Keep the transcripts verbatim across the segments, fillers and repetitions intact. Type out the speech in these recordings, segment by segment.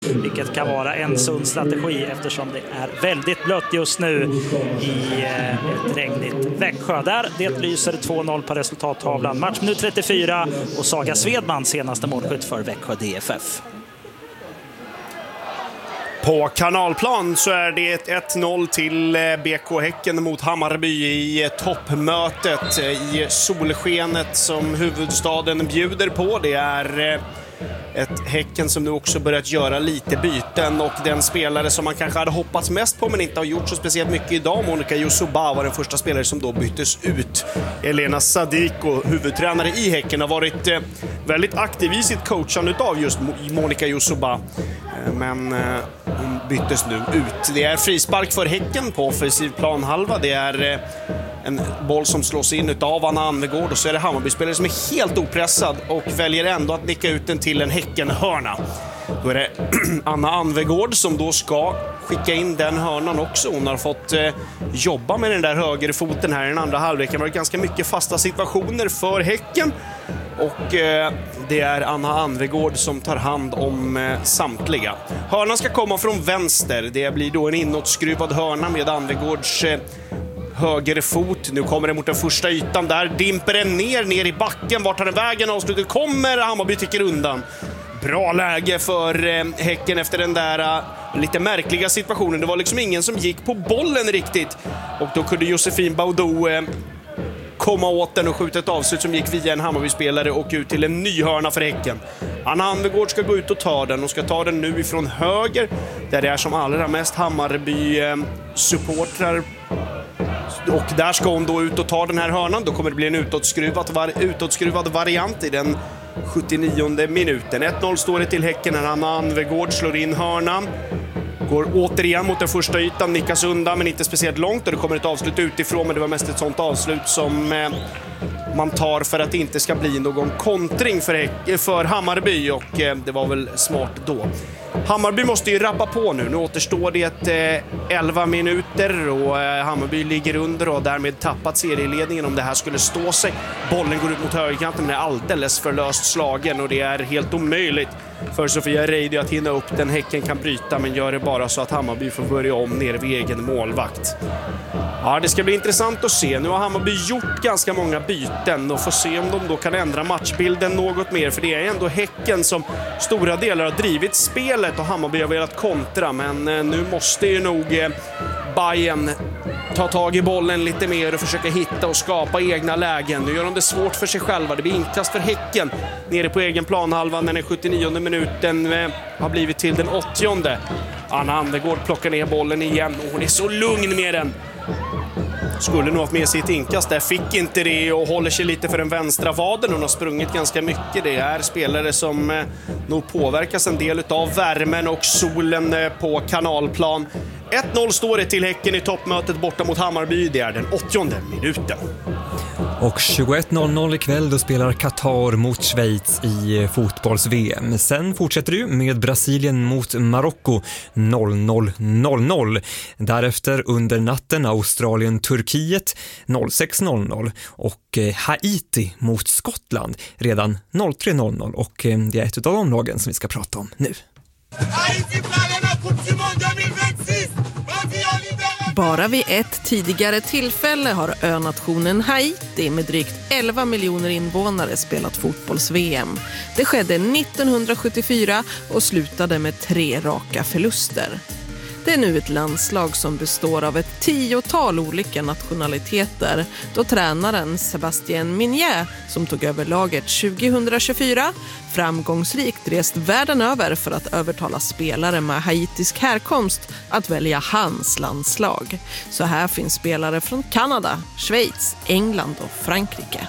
vilket kan vara en sund strategi eftersom det är väldigt blött just nu i ett regnigt Växjö. Där det lyser två noll på resultattavlan. Match nu trettiofyra och Saga Svedman senaste målskytt för Växjö D F F. På Kanalplan så är det ett noll till B K Häcken mot Hammarby i toppmötet i solskenet som huvudstaden bjuder på. Det är ett Häcken som nu också börjat göra lite byten, och den spelare som man kanske hade hoppats mest på men inte har gjort så speciellt mycket idag, Monica Yusuba, var den första spelare som då byttes ut. Elena Sadiko, huvudtränare i Häcken, har varit eh, väldigt aktiv i sitt coachande av just Monica Yusuba, eh, men eh, hon byttes nu ut. Det är frispark för Häcken på offensiv planhalva. Det är eh, en boll som slås in av Anna Anvegård, och så är det Hammarby-spelare som är helt opressad och väljer ändå att nicka ut den till en Häcken-hörna. Då är det Anna Anvegård som då ska skicka in den hörnan också. Hon har fått eh, jobba med den där högerfoten här i den andra halvleken. Det har varit ganska mycket fasta situationer för Häcken, och eh, det är Anna Anvegård som tar hand om eh, samtliga. Hörnan ska komma från vänster. Det blir då en inåtskruvad hörna med Anvegårds eh, höger fot. Nu kommer det mot den första ytan. Där dimper den ner, ner i backen. Vart tar den vägen? Avslutet kommer. Hammarby tycker undan. Bra läge för eh, Häcken efter den där eh, lite märkliga situationen. Det var liksom ingen som gick på bollen riktigt. Och då kunde Josefin Baudou eh, komma åt den och skjuta ett avslut som gick via en Hammarby-spelare och ut till en ny hörna för Häcken. Anna Anvegård ska gå ut och ta den, och ska ta den nu ifrån höger, där det är som allra mest Hammarby-supportrar. Eh, Och där ska hon då ut och ta den här hörnan. Då kommer det bli en utåtskruvad, var, utåtskruvad variant i den sjuttionionde minuten. ett noll står det till Häcken när Anna Anvegård slår in hörnan. Går återigen mot den första ytan, nickas undan men inte speciellt långt. Och det kommer ett avslut utifrån, men det var mest ett sånt avslut som eh, man tar för att det inte ska bli någon kontring för, för Hammarby. Och eh, det var väl smart då. Hammarby måste ju rappa på nu. Nu återstår det eh, elva minuter och eh, Hammarby ligger under och har därmed tappat serieledningen om det här skulle stå sig. Bollen går ut mot högerkanten men är alldeles för löst slagen, och det är helt omöjligt för Sofia Reidy att hinna upp den. Häcken kan bryta, men gör det bara så att Hammarby får börja om nere vid egen målvakt. Ja, det ska bli intressant att se. Nu har Hammarby gjort ganska många byten och får se om de då kan ändra matchbilden något mer. För det är ändå Häcken som stora delar har drivit spelet och Hammarby har velat kontra. Men nu måste ju nog Bayern ta tag i bollen lite mer och försöka hitta och skapa egna lägen. Nu gör de det svårt för sig själva. Det blir inkast för Häcken nere på egen planhalva när den sjuttionionde minuten har blivit till den åttionde. Anna Anvegård plockar ner bollen igen och hon är så lugn med den. Skulle nog ha med sig ett inkast där, fick inte det och håller sig lite för den vänstra vaden. Hon har sprungit ganska mycket. Det är spelare som eh, nog påverkas en del av värmen och solen eh, på Kanalplan. ett noll står det till Häcken i toppmötet borta mot Hammarby. Det är den åttionde minuten. Och tjugoett noll noll ikväll då spelar Qatar mot Schweiz i fotbolls-V M. Sen fortsätter du med Brasilien mot Marocko noll noll noll noll. Därefter under natten Australien-Turkiet noll sex noll noll och Haiti mot Skottland redan noll tre noll noll. Och det är ett av de lagen som vi ska prata om nu. Bara vid ett tidigare tillfälle har önationen Haiti med drygt elva miljoner invånare spelat fotbolls-V M. Det skedde nittonhundrasjuttiofyra och slutade med tre raka förluster. Det är nu ett landslag som består av ett tiotal olika nationaliteter, då tränaren Sébastien Mignet, som tog över laget tjugohundratjugofyra, framgångsrikt rest världen över för att övertala spelare med haitisk härkomst att välja hans landslag. Så här finns spelare från Kanada, Schweiz, England och Frankrike.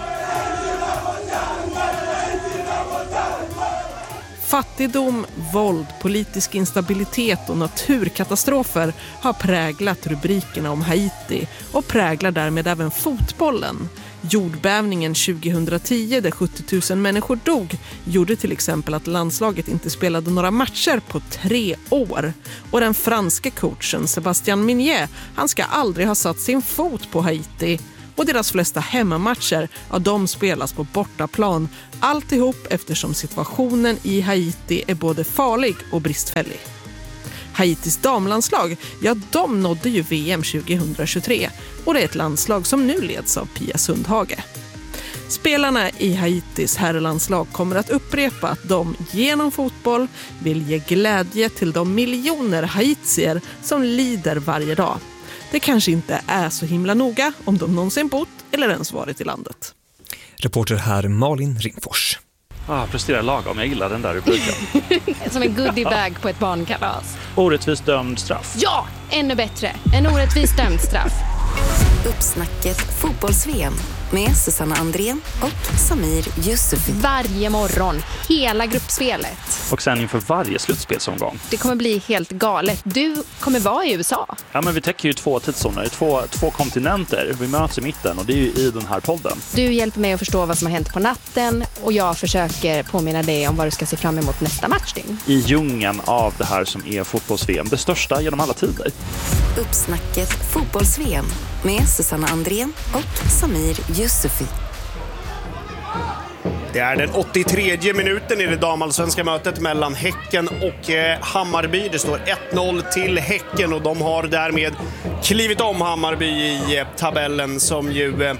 Fattigdom, våld, politisk instabilitet och naturkatastrofer har präglat rubrikerna om Haiti och präglar därmed även fotbollen. Jordbävningen tjugohundratio där sjuttio tusen människor dog gjorde till exempel att landslaget inte spelade några matcher på tre år. Och den franska coachen Sébastien Mignet, han ska aldrig ha satt sin fot på Haiti. och deras flesta hemmamatcher, ja, de spelas på bortaplan. Alltihop eftersom situationen i Haiti är både farlig och bristfällig. Haitis damlandslag, ja, de nådde ju V M tjugohundratjugotre och det är ett landslag som nu leds av Pia Sundhage. Spelarna i Haitis herrlandslag kommer att upprepa att de genom fotboll vill ge glädje till de miljoner haitier som lider varje dag. Det kanske inte är så himla noga om de någonsin bott eller ens varit i landet. Reporter här Malin Ringfors. Ah, presterar lagom. Jag gillar den där rubriken. Som en goodiebag på ett barnkalas. Orättvist dömd straff. Ja, ännu bättre. En orättvis dömd straff. Uppsnacket fotbolls-V M med Susanna Andrén och Samir Yusufi. Varje morgon, hela gruppspelet. Och sen inför varje slutspelsomgång. Det kommer bli helt galet. Du kommer vara i U S A. Ja, men vi täcker ju två tidszoner, två, två kontinenter. Vi möts i mitten och det är ju i den här podden. Du hjälper mig att förstå vad som har hänt på natten och jag försöker påminna dig om vad du ska se fram emot nästa matchdygn. I djungeln av det här som är fotbolls-V M, det största genom alla tider. Uppsnacket fotbolls-V M med Susanna Andrén och Samir Yusufi. Det är den åttiotredje minuten i det damallsvenska mötet mellan Häcken och eh, Hammarby. Det står ett noll till Häcken och de har därmed klivit om Hammarby i eh, tabellen som ju... Eh,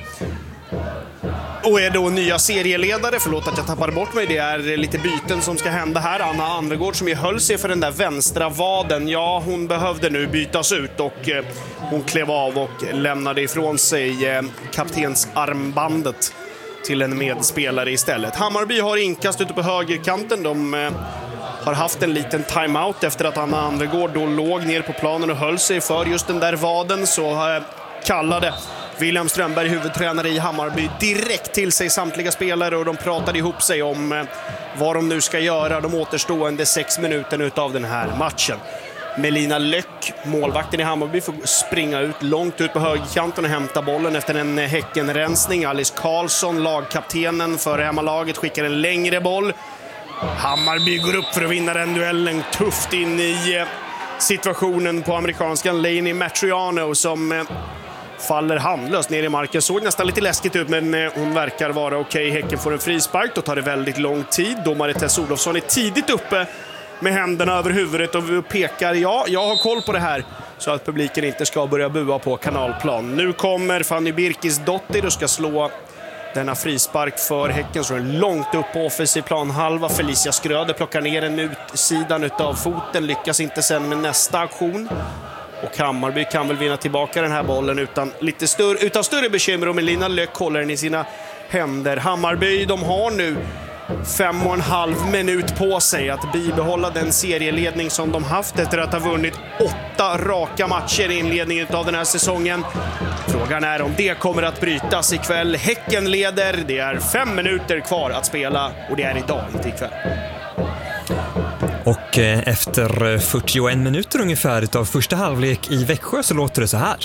och är då nya serieledare. Förlåt att jag tappar bort mig. Det är lite byten som ska hända här. Anna Andregård som ju höll sig för den där vänstra vaden. Ja, hon behövde nu bytas ut och eh, hon klev av och lämnade ifrån sig eh, kaptensarmbandet till en medspelare istället. Hammarby har inkast ute på högerkanten. De eh, har haft en liten timeout efter att Anna Andregård då låg ner på planen och höll sig för just den där vaden. Så eh, kallade William Strömberg, huvudtränare i Hammarby, direkt till sig samtliga spelare och de pratade ihop sig om eh, vad de nu ska göra de återstående sex minuterna utav den här matchen. Melina Löck, målvakten i Hammarby, får springa ut långt ut på högerkanten och hämta bollen efter en Häckenrensning. Alice Karlsson, lagkaptenen för hemmalaget, skickar en längre boll. Hammarby går upp för att vinna den duellen tufft in i situationen på amerikanskan Lainey Matriano som faller handlöst ner i marken. Såg nästan lite läskigt ut, men hon verkar vara okej. Häcken får en frispark, då tar det väldigt lång tid. Domare Tess Olofsson är tidigt uppe med händerna över huvudet och pekar, ja, jag har koll på det här, så att publiken inte ska börja bua på kanalplan. Nu kommer Fanny Birkisdottir och ska slå denna frispark för Häcken, så är långt upp på offensiv planhalva. Felicia Skröder plockar ner den utsidan utav foten, lyckas inte sen med nästa aktion. Och Hammarby kan väl vinna tillbaka den här bollen utan, lite större, utan större bekymmer, och Melina Löck håller den i sina händer. Hammarby, de har nu fem och en halv minut på sig att bibehålla den serieledning som de haft efter att ha vunnit åtta raka matcher i inledningen av den här säsongen. Frågan är om det kommer att brytas ikväll. Häcken leder, det är fem minuter kvar att spela och det är idag, inte ikväll. Och efter fyrtioen minuter ungefär utav första halvlek i Växjö så låter det så här.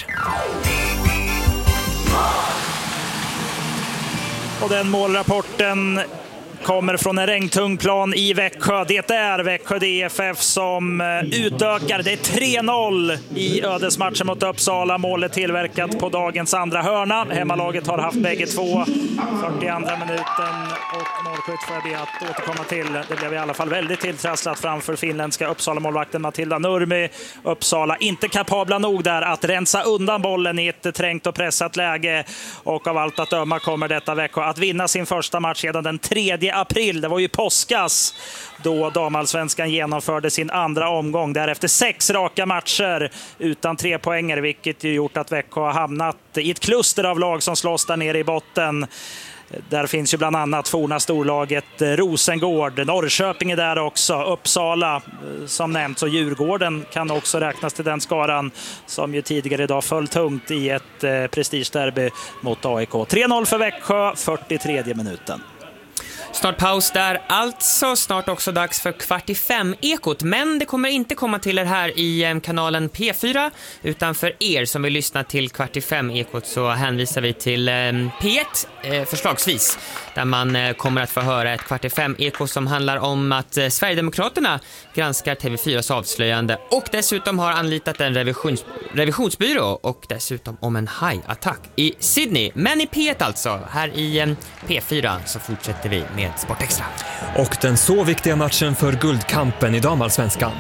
Och den målrapporten kommer från en regntung plan i Växjö. Det är Växjö D F F som utökar. Det är tre noll i ödesmatchen mot Uppsala. Målet tillverkat på dagens andra hörna. Hemmalaget har haft bägge två. fyrtioandra minuten och målskytt får jag be att återkomma till. Det blev i alla fall väldigt tilltrasslat framför finländska Uppsala-målvakten Matilda Nurmi. Uppsala inte kapabla nog där att rensa undan bollen i ett trängt och pressat läge. Och av allt att döma kommer detta Växjö att vinna sin första match sedan den tredje april. Det var ju påskas då damallsvenskan genomförde sin andra omgång. Därefter sex raka matcher utan tre poänger, vilket ju gjort att Växjö har hamnat i ett kluster av lag som slåss där nere i botten. Där finns ju bland annat forna storlaget Rosengård, Norrköping är där också, Uppsala som nämnts och Djurgården kan också räknas till den skaran som ju tidigare idag föll tungt i ett eh, prestigederby mot A I K. tre noll för Växjö, fyrtiotredje minuten. Snart paus där, alltså snart också dags för kvart i fem ekot, men det kommer inte komma till er här i kanalen P fyra, utan för er som vill lyssna till kvart i fem ekot så hänvisar vi till P ett eh, förslagsvis, där man eh, kommer att få höra ett kvart i fem eko som handlar om att eh, Sverigedemokraterna granskar T V fyras avslöjande och dessutom har anlitat en revisions- revisionsbyrå och dessutom om en hajattack i Sydney. Men i P ett alltså, här i eh, P fyra så fortsätter vi med Sportextra. Och den så viktiga matchen för guldkampen i damallsvenskan.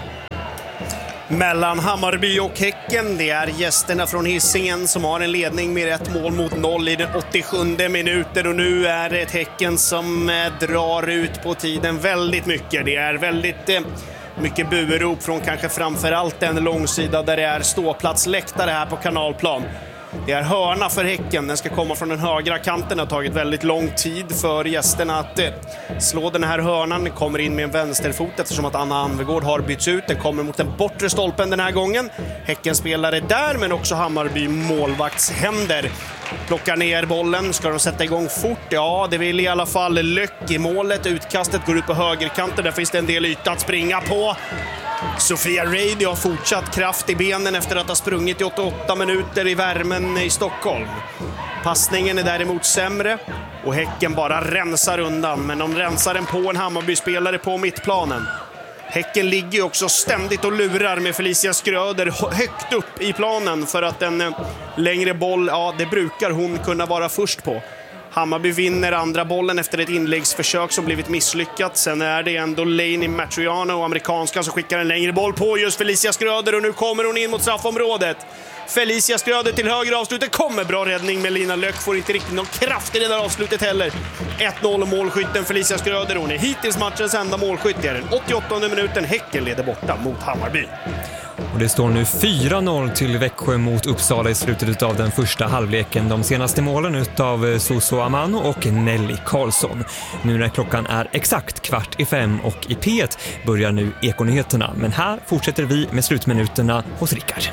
Mellan Hammarby och Häcken, det är gästerna från Hisingen som har en ledning med ett mål mot noll i den åttiosjunde minuten, och nu är det ett Häcken som drar ut på tiden väldigt mycket. Det är väldigt eh, mycket buerop från kanske framförallt en långsida där det är ståplatsläktare här på Kanalplan. Det är hörna för Häcken, den ska komma från den högra kanten. Det har tagit väldigt lång tid för gästerna att eh, slå den här hörnan. Den kommer in med en vänsterfot eftersom att Anna Anvegård har bytts ut. Den kommer mot den bortre stolpen den här gången. Häcken spelare där, men också Hammarby målvaktshänder. Plockar ner bollen, ska de sätta igång fort? Ja, det vill i alla fall Löck i målet. Utkastet går ut på högerkanten, där finns det en del yta att springa på. Sofia Reidy har fortsatt kraft i benen efter att ha sprungit i åttioåtta minuter i värmen i Stockholm. Passningen är däremot sämre och Häcken bara rensar undan, men de rensar den på en Hammarby-spelare på mittplanen. Häcken ligger också ständigt och lurar med Felicia Skröder högt upp i planen för att en längre boll, ja, det brukar hon kunna vara först på. Hammarby vinner andra bollen efter ett inläggsförsök som blivit misslyckat. Sen är det ändå Lainey Matriano och amerikanska som skickar en längre boll på just Felicia Skröder, och nu kommer hon in mot straffområdet. Felicia Skröder till höger avslutet, kommer bra räddning, men Lina Löck får inte riktigt någon kraft i det där avslutet heller. ett noll målskytten Felicia Skröder, hon är hittills matchens enda målskytt. Det är den åttioåttonde minuten, Häcken leder borta mot Hammarby. Och det står nu fyra noll till Växjö mot Uppsala i slutet av den första halvleken. De senaste målen utav Soso Amano och Nelly Karlsson. Nu när klockan är exakt kvart i fem och i P ett börjar nu Ekonyheterna. Men här fortsätter vi med slutminuterna hos Rickard.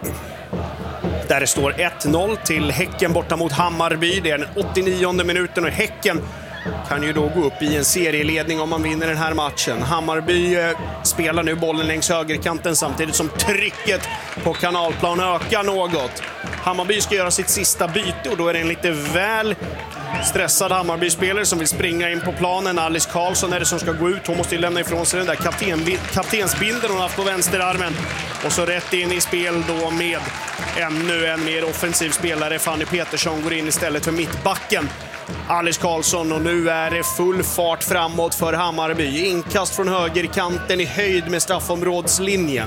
Där det står ett noll till Häcken borta mot Hammarby. Det är den åttionionde minuten och Häcken kan ju då gå upp i en serieledning om man vinner den här matchen. Hammarby eh, spelar nu bollen längs högerkanten samtidigt som trycket på Kanalplan ökar något. Hammarby ska göra sitt sista byte och då är det en lite väl stressad Hammarby-spelare som vill springa in på planen. Alice Karlsson är det som ska gå ut. Hon måste ju lämna ifrån sig den där kapten, kaptensbilden hon har haft på vänsterarmen. Och så rätt in i spel då med ännu en mer offensiv spelare. Fanny Petersson går in istället för mittbacken Alice Karlsson, och nu är det full fart framåt för Hammarby. Inkast från högerkanten i höjd med straffområdslinjen.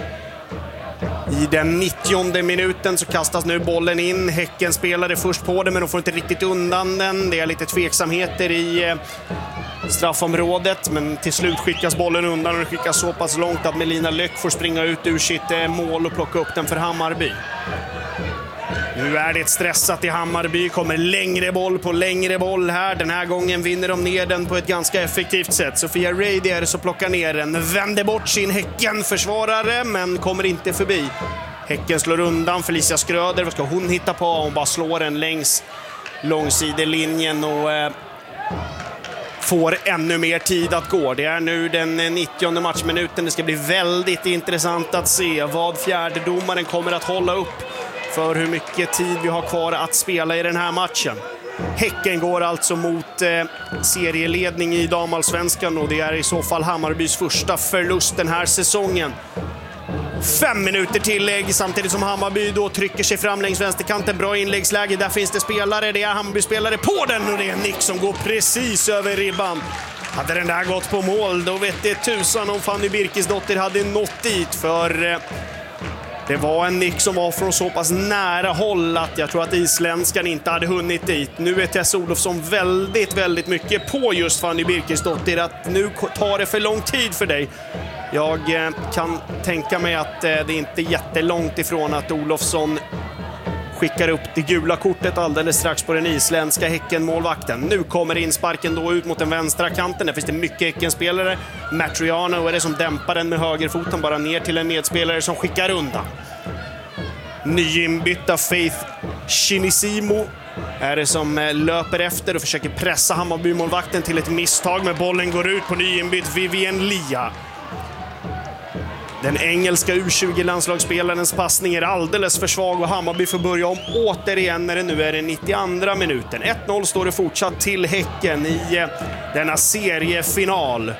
I den nittionde minuten så kastas nu bollen in. Häcken spelade först på det, men de får inte riktigt undan den. Det är lite tveksamheter i straffområdet, men till slut skickas bollen undan och det skickas så pass långt att Melina Löck får springa ut ur sitt mål och plocka upp den för Hammarby. Nu är det stressat i Hammarby, kommer längre boll på längre boll här. Den här gången vinner de ner den på ett ganska effektivt sätt. Sofia Reidy är det så plockar ner den, vänder bort sin Häcken-försvarare men kommer inte förbi. Häcken slår undan Felicia Skröder, vad ska hon hitta på? Hon bara slår den längs långsidelinjen och eh, får ännu mer tid att gå. Det är nu den nittionde matchminuten. Det ska bli väldigt intressant att se vad fjärdedomaren kommer att hålla upp för hur mycket tid vi har kvar att spela i den här matchen. Häcken går alltså mot eh, serieledning i damallsvenskan, och det är i så fall Hammarbys första förlust den här säsongen. Fem minuter tillägg samtidigt som Hammarby då trycker sig fram längs vänsterkanten. Bra inläggsläge, där finns det spelare. Det är Hammarby-spelare på den och det är Nick som går precis över ribban. Hade den där gått på mål, då vet det tusan om Fanny Birkesdotter hade nått dit, för eh, det var en nick som var från så pass nära håll att jag tror att isländskan inte hade hunnit dit. Nu är Tess Olofsson väldigt, väldigt mycket på just Fanny Birkesdotter att nu tar det för lång tid för dig. Jag kan tänka mig att det inte är jättelångt ifrån att Olofsson skickar upp det gula kortet alldeles strax på den isländska Häcken-målvakten. Nu kommer insparken då ut mot den vänstra kanten. Där finns det mycket Häcken-spelare. Matriano är det som dämpar den med högerfoten bara ner till en medspelare som skickar undan. Nyinbytta Faith Shinisimo är det som löper efter och försöker pressa Hammarby-målvakten till ett misstag, men bollen går ut på nyinbytt Vivien Lia. Den engelska U tjugo-landslagsspelarens passning är alldeles för svag och Hammarby får börja om återigen när det nu är den nittioandra minuten. ett noll står det fortsatt till Häcken i denna seriefinal.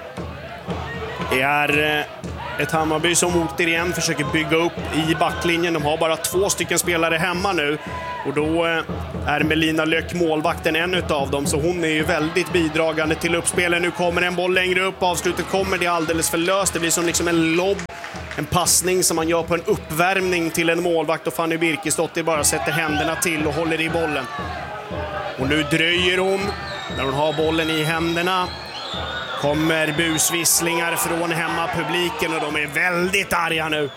Det är ett Hammarby som återigen försöker bygga upp i backlinjen. De har bara två stycken spelare hemma nu. Och då är Melina Löck målvakten en utav dem. Så hon är ju väldigt bidragande till uppspelen. Nu kommer en boll längre upp. Avslutet kommer, det är alldeles för löst. Det blir som liksom en lobb. En passning som man gör på en uppvärmning till en målvakt. Och Fanny Birkesdotter bara sätter händerna till och håller i bollen. Och nu dröjer hon när hon har bollen i händerna. Kommer busvisslingar från hemmapubliken och de är väldigt arga nu.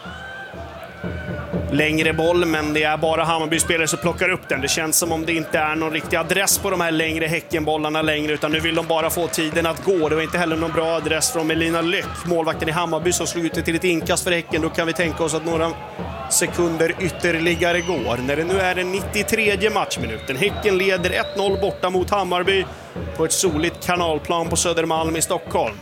Längre boll, men det är bara Hammarby-spelare som plockar upp den. Det känns som om det inte är någon riktig adress på de här längre Häckenbollarna längre, utan nu vill de bara få tiden att gå. Det var inte heller någon bra adress från Melina Löck, målvakten i Hammarby, som slog ut det till ett inkast för Häcken. Då kan vi tänka oss att några sekunder ytterligare går. När det nu är den nittiotredje matchminuten. Häcken leder ett noll borta mot Hammarby på ett soligt kanalplan på Södermalm i Stockholm.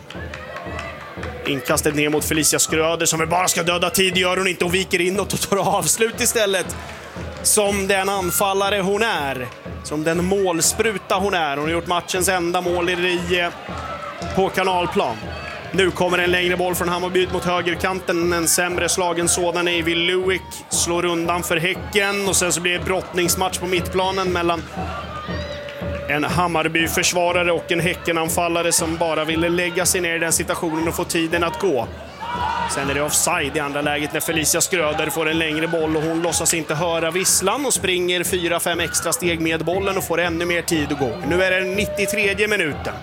Inkastet ner mot Felicia Skröder som vi bara ska döda tid, gör hon inte och viker inåt och tar avslut istället. Som den anfallare hon är, som den målspruta hon är. Hon har gjort matchens enda mål i, på kanalplan. Nu kommer en längre boll från Hammarby mot högerkanten. En sämre slagen sådan är Evil Lewick. Slår undan för Häcken och sen så blir det brottningsmatch på mittplanen mellan en Hammarby-försvarare och en Häckenanfallare som bara ville lägga sig ner i den situationen och få tiden att gå. Sen är det offside i andra läget när Felicia Skröder får en längre boll och hon låtsas inte höra visslan och springer fyra fem extra steg med bollen och får ännu mer tid att gå. Nu är det den nittiotredje minuten.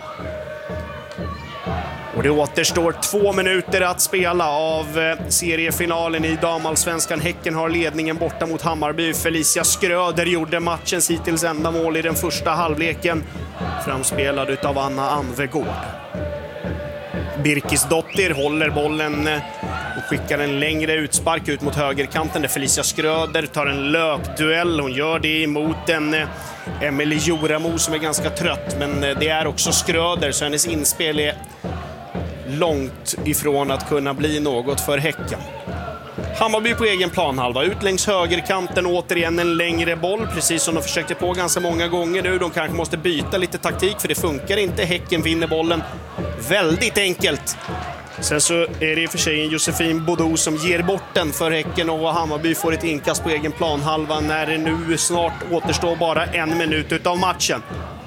Och det återstår två minuter att spela av seriefinalen i damallsvenskan. Häcken har ledningen borta mot Hammarby. Felicia Skröder gjorde matchens hittills enda mål i den första halvleken. Framspelad utav Anna Anvegård. Birkesdotter håller bollen och skickar en längre utspark ut mot högerkanten där Felicia Skröder tar en löpduell. Hon gör det emot en Emelie Joramo som är ganska trött, men det är också Skröder så hennes inspel är långt ifrån att kunna bli något för Häcken. Hammarby på egen planhalva, ut längs högerkanten, återigen en längre boll, precis som de försökte på ganska många gånger nu. De kanske måste byta lite taktik för det funkar inte. Häcken vinner bollen väldigt enkelt. Sen så är det i och för sig en Josefin Bodo som ger bort den för Häcken och Hammarby får ett inkast på egen planhalva när det nu snart återstår bara en minut utav matchen.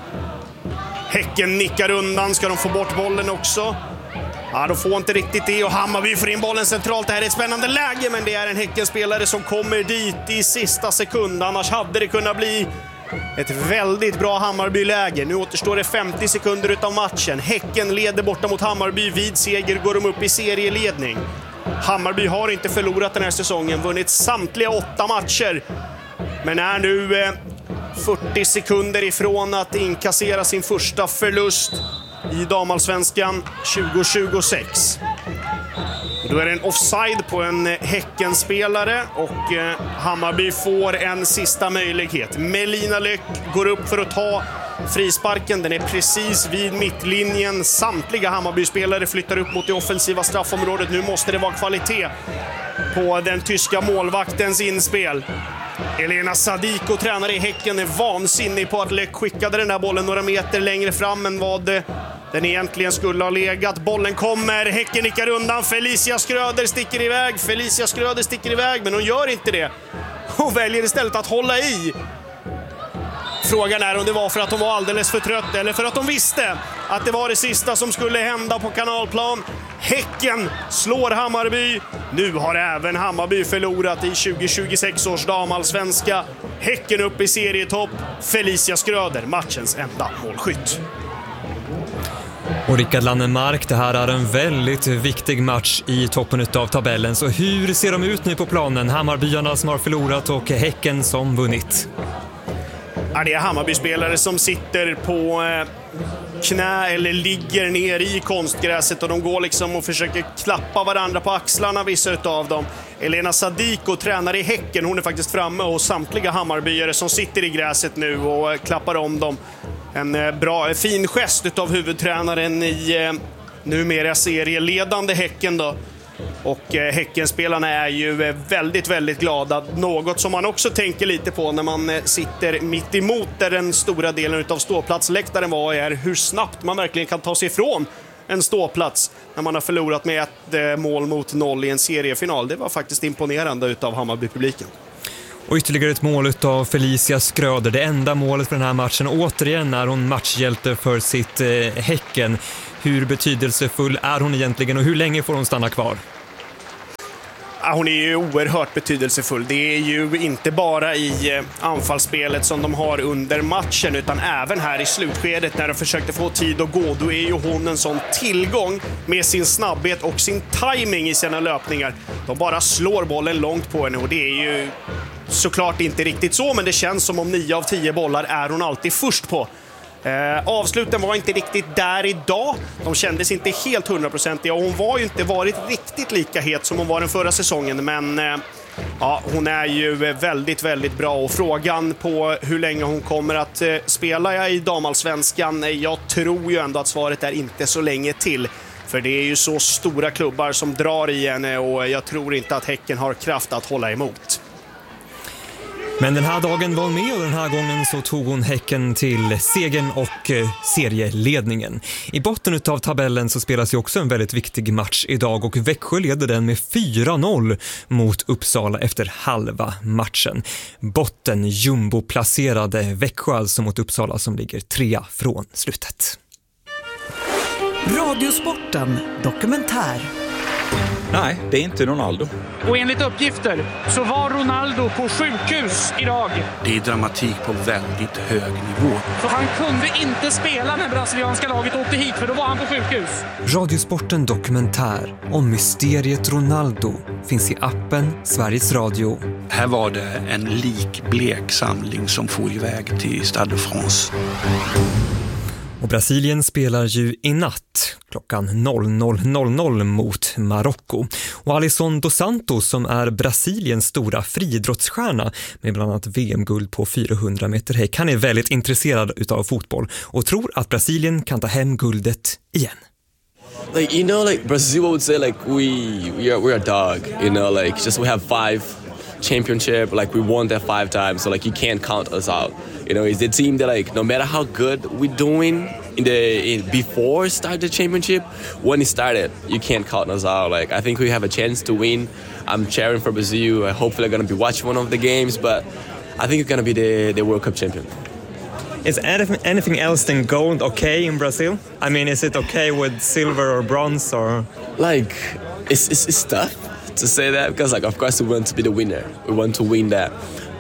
Häcken nickar undan, ska de få bort bollen också? Ja, de får inte riktigt det och Hammarby får in bollen centralt. Det här är ett spännande läge, men det är en Häckenspelare som kommer dit i sista sekund. Annars hade det kunnat bli ett väldigt bra Hammarby-läge. Nu återstår det femtio sekunder utav matchen. Häcken leder borta mot Hammarby. Vid seger går de upp i serieledning. Hammarby har inte förlorat den här säsongen, vunnit samtliga åtta matcher. Men är nu eh, fyrtio sekunder ifrån att inkassera sin första förlust i damallsvenskan tjugo tjugosex. Då är det en offside på en Häckenspelare och eh, Hammarby får en sista möjlighet. Melina Löck går upp för att ta frisparken. Den är precis vid mittlinjen. Samtliga Hammarby-spelare flyttar upp mot det offensiva straffområdet. Nu måste det vara kvalitet på den tyska målvaktens inspel. Elena Sadiko, tränare i Häcken, är vansinnig på att Löck skickade den där bollen några meter längre fram än vad den egentligen skulle ha legat. Bollen kommer, Häcken nickar undan, Felicia Skröder sticker iväg. Felicia Skröder sticker iväg, men hon gör inte det. Hon väljer istället att hålla i. Frågan är om det var för att hon var alldeles för trött eller för att hon visste att det var det sista som skulle hända på kanalplan. Häcken slår Hammarby. Nu har även Hammarby förlorat i tjugo tjugosex års damallsvenska. Häcken upp i serietopp. Felicia Skröder, matchens enda målskytt. Och Rickard Lannemark, det här är en väldigt viktig match i toppen av tabellen. Så hur ser de ut nu på planen? Hammarbyarna som har förlorat och Häcken som vunnit. Ja, det är Hammarby-spelare som sitter på eh, knä eller ligger ner i konstgräset och de går liksom och försöker klappa varandra på axlarna, vissa utav dem. Elena Sadiko, tränare i Häcken, hon är faktiskt framme och samtliga Hammarbyare som sitter i gräset nu och klappar om dem. En bra, fin gest utav huvudtränaren i eh, numera serieledande Häcken då. Och eh, Häckenspelarna är ju väldigt, väldigt glada. Något som man också tänker lite på när man eh, sitter mitt emot där den stora delen utav ståplatsläktaren var, är hur snabbt man verkligen kan ta sig ifrån en ståplats när man har förlorat med ett eh, mål mot noll i en seriefinal. Det var faktiskt imponerande utav Hammarby-publiken. Och ytterligare ett mål av Felicia Skröder, det enda målet för den här matchen. Återigen är hon matchhjälte för sitt eh, Häcken. Hur betydelsefull är hon egentligen och hur länge får hon stanna kvar? Ja, hon är ju oerhört betydelsefull. Det är ju inte bara i eh, anfallsspelet som de har under matchen, utan även här i slutskedet när de försökte få tid att gå. Då är ju hon en sån tillgång med sin snabbhet och sin timing i sina löpningar. De bara slår bollen långt på henne och det är ju såklart inte riktigt så, men det känns som om nio av tio bollar är hon alltid först på. Eh, avsluten var inte riktigt där idag. De kändes inte helt hundraprocentiga och hon var ju inte varit riktigt lika het som hon var den förra säsongen, men eh, ja, hon är ju väldigt, väldigt bra och frågan på hur länge hon kommer att eh, spela i damallsvenskan, jag tror ju ändå att svaret är inte så länge till. För det är ju så stora klubbar som drar i henne och jag tror inte att Häcken har kraft att hålla emot. Men den här dagen var hon med och den här gången så tog hon Häcken till segern och eh, serieledningen. I botten av tabellen så spelas ju också en väldigt viktig match idag och Växjö leder den med fyra noll mot Uppsala efter halva matchen. Botten jumbo-placerade Växjö alltså mot Uppsala som ligger trea från slutet. Radiosporten dokumentär. Nej, det är inte Ronaldo. Och enligt uppgifter så var Ronaldo på sjukhus idag. Det är dramatik på väldigt hög nivå. Så han kunde inte spela när brasilianska laget åkte hit, för då var han på sjukhus. Radiosporten dokumentär om mysteriet Ronaldo finns i appen Sveriges Radio. Här var det en likblek samling som for iväg till Stade de France. Och Brasilien spelar ju i natt klockan noll noll noll noll mot Marocko. Och Alison dos Santos som är Brasiliens stora friidrottsstjärna med bland annat V M-guld på fyrahundra meter häck. Han är väldigt intresserad utav fotboll och tror att Brasilien kan ta hem guldet igen. Like, you know, like Brazil would say like we we are we're a dog, you know, like just we have five championship, like we won that five times, so like you can't count us out. You know, it's the team that like no matter how good we're doing in the in, before start the championship, when it started, you can't count us out. Like I think we have a chance to win. I'm cheering for Brazil. I hopefully I'm gonna be watching one of the games, but I think we're gonna be the the World Cup champion. Is anything anything else than gold okay in Brazil? I mean, is it okay with silver or bronze or like it's it's, it's tough to say that because like of course we want to be the winner. We want to win that.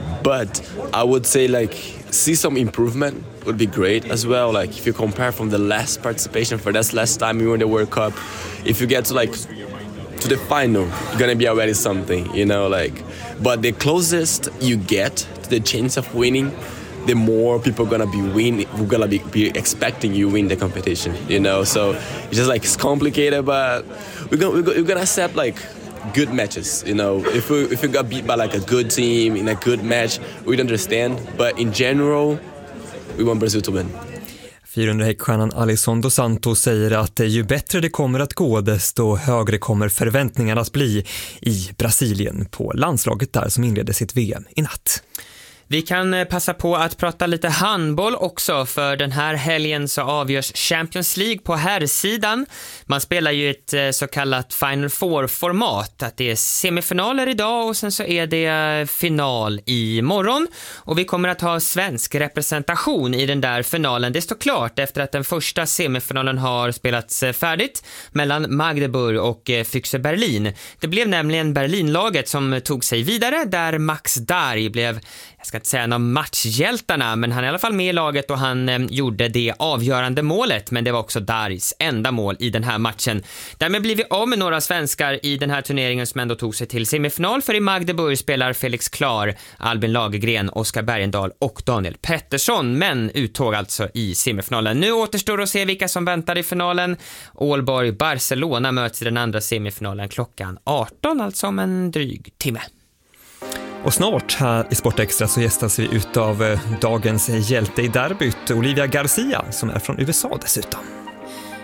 But I would say like see some improvement would be great as well. Like if you compare from the last participation for this last time we won the World Cup, if you get to like to the final, you're gonna be already something, you know, like. But the closest you get to the chance of winning, the more people are gonna be win, we're gonna be, be expecting you win the competition, you know. So it's just like it's complicated, but we're gonna we're gonna, we're gonna set like good matches, you know. If we if we got beat by like a good team in a good match, we'd understand. But in general, we want Brazil to win. fyrahundra häckstjärnan Alison dos Santos säger att ju bättre det kommer att gå, desto högre kommer förväntningarna att bli i Brasilien på landslaget där som inledde sitt V M i natt. Vi kan passa på att prata lite handboll också, för den här helgen så avgörs Champions League på herrsidan. Man spelar ju ett så kallat Final Four-format, att det är semifinaler idag och sen så är det final i morgon. Och vi kommer att ha svensk representation i den där finalen. Det står klart efter att den första semifinalen har spelats färdigt mellan Magdeburg och Füchse Berlin. Det blev nämligen Berlinlaget som tog sig vidare, där Max Darj blev jag ska inte säga en av matchhjältarna, men han är i alla fall med i laget och han eh, gjorde det avgörande målet, men det var också Daris enda mål i den här matchen. Därmed blir vi av med några svenskar i den här turneringen som ändå tog sig till semifinal, för i Magdeburg spelar Felix Klar, Albin Lagergren, Oskar Bergendahl och Daniel Pettersson, men uttåg alltså i semifinalen. Nu återstår att se vilka som väntar i finalen. Ålborg Barcelona möts i den andra semifinalen klockan arton, alltså om en dryg timme. Och snart här i Sportextra så gästas vi utav dagens hjälte i derbyt, Olivia Garcia, som är från U S A dessutom.